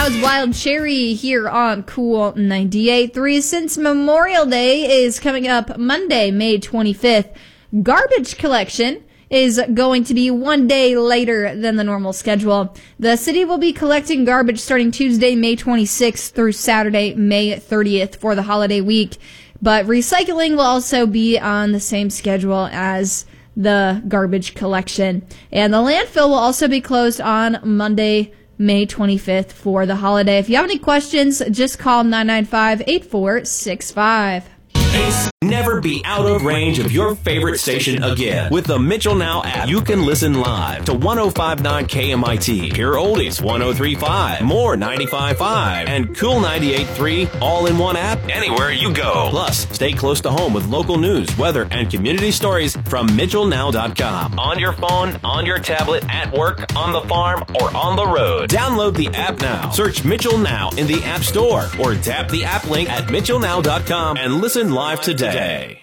That was Wild Cherry here on Cool 98.3. Since Memorial Day is coming up Monday, May 25th, garbage collection is going to be one day later than the normal schedule. The city will be collecting garbage starting Tuesday, May 26th through Saturday, May 30th for the holiday week. But recycling will also be on the same schedule as the garbage collection. And the landfill will also be closed on Monday, May 25th for the holiday. If you have any questions, just call 995-8465. Never be out of range of your favorite station again. With the Mitchell Now app, you can listen live to 105.9 KMIT, Pure Oldies 103.5, More 95.5, and Cool 98.3 all in one app anywhere you go. Plus, stay close to home with local news, weather, and community stories from MitchellNow.com. On your phone, on your tablet, at work, on the farm, or on the road. Download the app now. Search Mitchell Now in the App Store or tap the app link at MitchellNow.com and listen live today.